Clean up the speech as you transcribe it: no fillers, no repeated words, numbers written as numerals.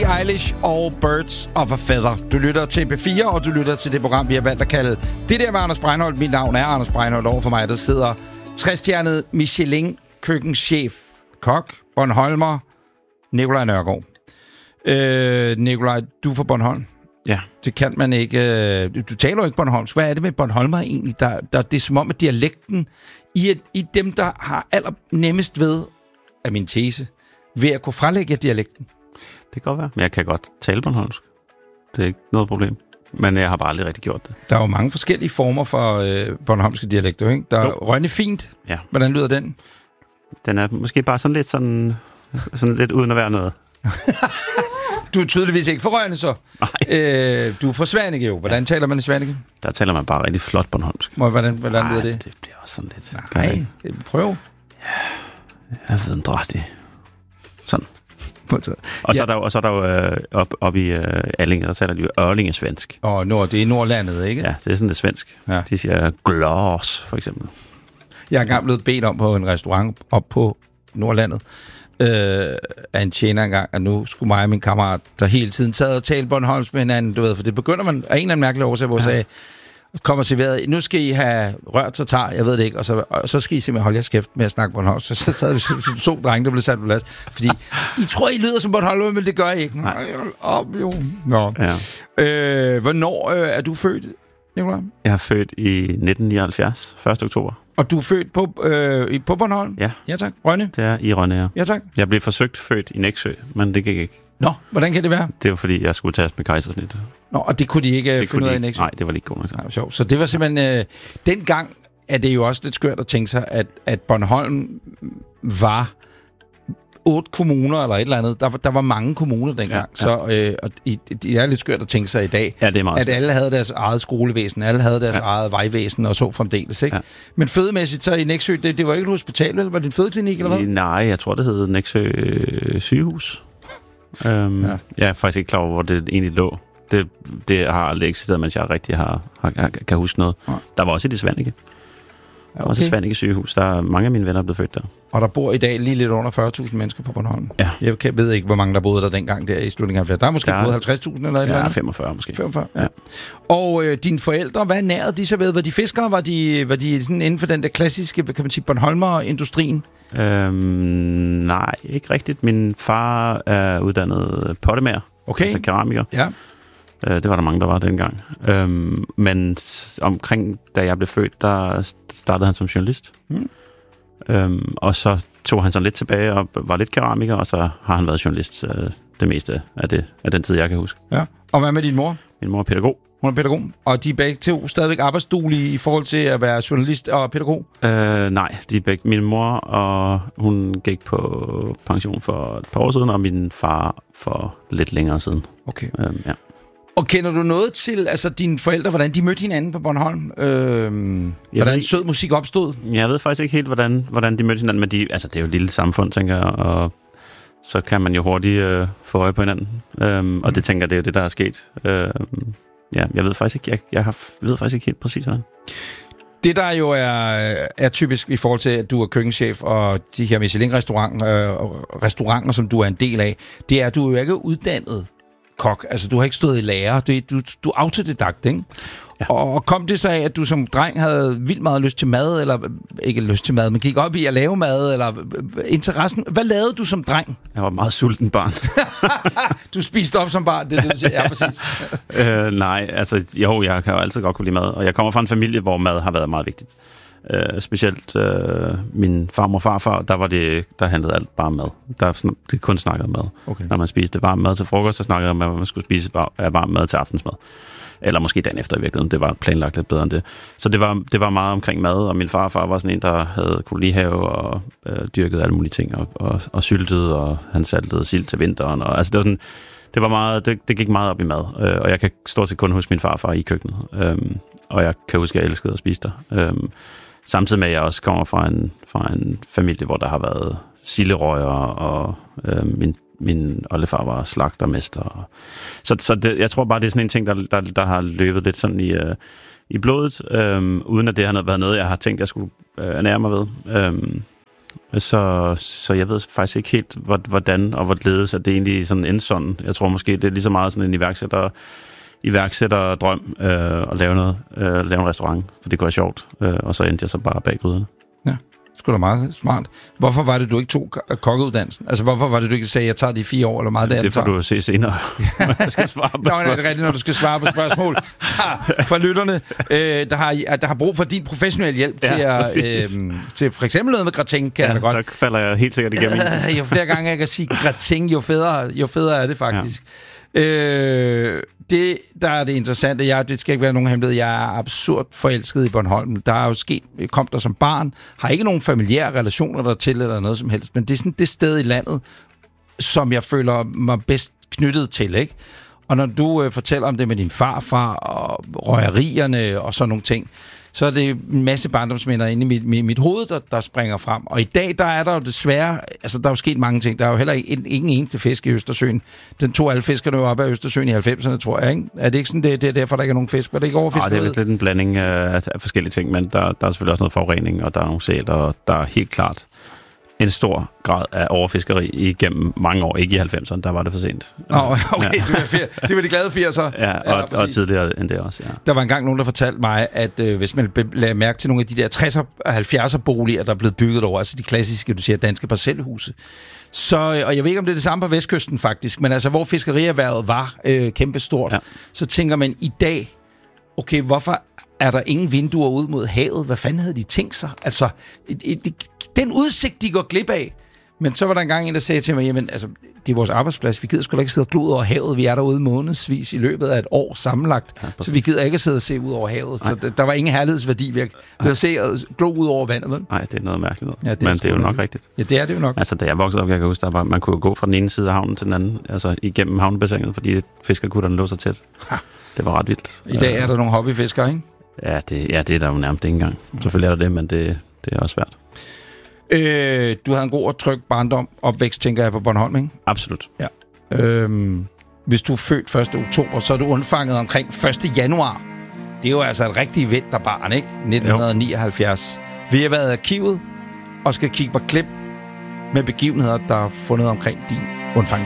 Eilish og Birds of a Feather. Du lytter til P4, og du lytter til det program, vi har valgt at kalde Det der med Anders Breinholt. Mit navn er Anders Breinholt. Over for mig, der sidder 60-stjernet Michelin-køkkenchef, kok, Bornholmer, Nikolaj Nørgaard. Nikolaj, du er fra Bornholm. Ja. Det kan man ikke. Du taler jo ikke bornholmsk. Hvad er det med Bornholmer egentlig? Det er som om, at dialekten i dem, der har allernemmest ved, af min tese, ved at kunne frelægge dialekten. Det kan godt være. Men jeg kan godt tale bornholmsk. Det er ikke noget problem. Men jeg har bare aldrig rigtig gjort det. Der er jo mange forskellige former for bornholmske dialekter, ikke? Der er Rønne fint. Ja. Hvordan lyder den? Den er måske bare sådan lidt uden at være noget. Du er tydeligvis ikke fra Rønne, så. Nej. Du er fra Svaneke jo. Hvordan taler man i Svaneke? Der taler man bare rigtig flot bornholmsk. Hvordan lyder det? Det bliver også sådan lidt. Nej, prøv. Ja, jeg ved en drægtig. Sådan. Og så er der jo op i Allinge, der taler de jo ørlingesvensk. Og det er Nordlandet, ikke? Ja, det er sådan det svensk. Ja. De siger glas, for eksempel. Jeg er engang blevet bedt om på en restaurant op på Nordlandet af en tjener engang, at nu skulle mig og min kammerat, der hele tiden sad og talte bornholmsk med hinanden, du ved, for det begynder man af en eller anden mærkelig årsag, hvor jeg sagde, kommer serveret, nu skal I have rørt tartar, jeg ved det ikke, og så skal I simpelthen holde jeres kæft med at snakke bornholmsk. Så sad vi så drenge, der blev sat på plads, fordi I tror, I lyder som bornholmer, men det gør I ikke. Nej, jo. Nå. Ja. Hvornår er du født, Nikolaj? Jeg er født i 1979, 1. oktober. Og du er født på Bornholm? Ja. Ja, tak. Rønne? Det er i Rønne, ja. Ja, tak. Jeg blev forsøgt født i Nexø, men det gik ikke. Nå, hvordan kan det være? Det var, fordi jeg skulle tages med kejsersnit. Nå, og det kunne de ikke finde ud af i Nexø? Nej, det var lige godt nok. Nej, sjovt. Så det var simpelthen... dengang er det jo også lidt skørt at tænke sig, at Bornholm var 8 kommuner eller et eller andet. Der var mange kommuner dengang. Ja. Så det er lidt skørt at tænke sig i dag, ja, det er meget at alle havde deres eget skolevæsen, alle havde deres eget vejvæsen og så fremdeles, ikke? Ja. Men fødemæssigt så i Nexø, det var ikke et hospital, vel? Var det en fødeklinik eller hvad? Nej, jeg tror, det hed Nexø sygehus. Jeg er faktisk ikke klar over, hvor det egentlig lå. Det har aldrig eksisteret, mens jeg rigtig kan huske noget. Ja. Der var også i det Svaneke. Der var også et Svaneke sygehus. Der er mange af mine venner blevet født der. Og der bor i dag lige lidt under 40.000 mennesker på Bornholm. Ja. Jeg ved ikke, hvor mange der boede der dengang der i slutningen af 70'erne. Der er måske boet 50.000 eller et eller andet. 45 måske. 45, ja. Og dine forældre, hvad nærede de så ved? Var de fiskere? Var de sådan inden for den der klassiske, kan man sige, Bornholmer-industrien? Nej, ikke rigtigt. Min far er uddannet pottemager. Okay. Altså keramiker. Ja. Det var der mange, der var dengang. Men omkring, da jeg blev født, der startede han som journalist. Og så tog han sådan lidt tilbage og var lidt keramiker, og så har han været journalist det meste af den tid, jeg kan huske. Ja. Og hvad med din mor? Min mor er pædagog. Hun er pædagog. Og de er begge to stadigvæk arbejdsduelige i forhold til at være journalist og pædagog? Nej, de er begge. Min mor, og hun gik på pension for et par år siden, og min far for lidt længere siden. Okay. Ja. Og kender du noget til dine forældre, hvordan de mødte hinanden på Bornholm? Hvordan sød musik opstod? Jeg ved faktisk ikke helt, hvordan de mødte hinanden, men det er jo et lille samfund, tænker jeg, og så kan man jo hurtigt få øje på hinanden. Og det tænker jeg, det er jo det, der er sket. Jeg ved faktisk ikke, jeg ved faktisk ikke helt præcis, hvordan. Det, der jo er typisk i forhold til, at du er køkkenchef og de her Michelin-restauranter, som du er en del af, det er, at du er jo ikke uddannet kok. Altså, du har ikke stået i lære. Du er autodidakt, ikke? Ja. Og kom det så af, at du som dreng havde vildt meget lyst til mad, eller ikke lyst til mad, men gik op i at lave mad, eller interessen? Hvad lavede du som dreng? Jeg var meget sulten barn. Du spiste op som barn, det du siger. Ja, præcis. Nej, jeg kan jo altid godt kunne lide mad, og jeg kommer fra en familie, hvor mad har været meget vigtigt. Specielt min farmor og farfar, der handlede alt bare mad. Det kun snakkede mad. Okay. Når man spiste varm mad til frokost, så snakkede man, at man skulle spise varm mad til aftensmad. Eller måske dagen efter i virkeligheden. Det var planlagt lidt bedre end det. Så det var meget omkring mad, og min farfar var sådan en, der havde kolonihave og dyrkede alle mulige ting, og syltede, og han saltede sild til vinteren. Og, det var sådan, det var meget, det gik meget op i mad. Og jeg kan stort set kun huske min farfar i køkkenet. Og jeg kan huske, at jeg elskede at spise der. Samtidig med, at jeg også kommer fra en familie, hvor der har været silderøjer, og min oldefar var slagtermester. Så jeg tror bare, det er sådan en ting, der har løbet lidt sådan i blodet, uden at det har været noget, jeg har tænkt, jeg skulle ernære mig ved. Så jeg ved faktisk ikke helt, hvordan og hvorledes, at det egentlig sådan endte sådan. Jeg tror måske, det er lige så meget sådan en iværksætterdrøm at lave en restaurant, for det går sjovt. Og så endte jeg så bare bag gryderne. Ja, sgu da meget smart. Hvorfor var det, du ikke tog kokkeuddannelsen? Altså, hvorfor var det, du ikke sagde, jeg tager de 4 år, eller meget der? Det får du se senere, jeg skal svare på spørgsmål. Nå, det er rigtigt, når du skal svare på spørgsmål. For lytterne, der har brug for din professionelle hjælp til for eksempel noget med gratin, kan jeg godt. Der falder jeg helt sikkert igennem. Jo flere gange jeg kan sige gratin, jo federe er det faktisk. Ja. Det, der er det interessante, det skal ikke være nogen hemmelighed, jeg er absurd forelsket i Bornholm. Der er jo kom der som barn, har ikke nogen familiære relationer dertil eller noget som helst, men det er sådan det sted i landet, som jeg føler mig bedst knyttet til, ikke? Og når du fortæller om det med din farfar og røgerierne og sådan nogle ting, så er det en masse barndomsminder inde i mit hoved, der springer frem. Og i dag, der er der jo desværre, altså der er jo sket mange ting. Der er jo heller ingen eneste fisk i Østersøen. Den tog alle fiskerne jo op af Østersøen i 90'erne, tror jeg, ikke? Er det ikke sådan, det er derfor, der ikke er nogen fisk? Var det ikke overfisket? Det er vist lidt en blanding af forskellige ting, men der er selvfølgelig også noget forurening, og der er nogle sæler, og der er helt klart en stor grad af overfiskeri igennem mange år. Ikke i 90'erne, der var det for sent. Okay, ja. Det var de glade 80'ere. Ja, og tidligere end det også, ja. Der var engang nogen, der fortalte mig, at hvis man lagde mærke til nogle af de der 60'er og 70'er boliger, der er blevet bygget over, altså de klassiske, du siger, danske parcelhuse, og jeg ved ikke, om det er det samme på Vestkysten faktisk, men altså, hvor fiskerierhvervet var kæmpestort, så tænker man i dag, okay, hvorfor er der ingen vinduer ud mod havet? Hvad fanden havde de tænkt sig? Altså, den udsigt, de går glip af. Men så var der engang en, der sagde til mig, jamen, altså, det er vores arbejdsplads. Vi gider sgu da ikke sidde og glo ud over havet. Vi er derude månedsvis i løbet af et år sammenlagt. Ja, så vi gider ikke sidde og se ud over havet. Nej. Så der var ingen herlighedsværdi ved at se og glo ud over vandet. Vel? Nej, det er noget mærkeligt noget. Ja, men det er jo nok rigtigt. Ja, det er det jo nok. Altså, da jeg voksede op, jeg kan huske, man kunne gå fra den ene side af havnen til den anden, altså igennem havnebassinet, fordi fiskerkutterne lå så tæt. Ha. Det var ret vildt. I dag er der nogle hobbyfiskere, ikke? Ja, det er der jo nærmest ikke engang. Selvfølgelig er der det, men det er også svært. Du havde en god og tryg barndom, opvækst, tænker jeg, på Bornholm, ikke? Absolut. Ja. Hvis du er født 1. oktober, så er du undfanget omkring 1. januar. Det er jo altså et rigtigt vinterbarn, ikke? 1979. Vi har været i arkivet og skal kigge på klip med begivenheder, der er fundet omkring din undfang.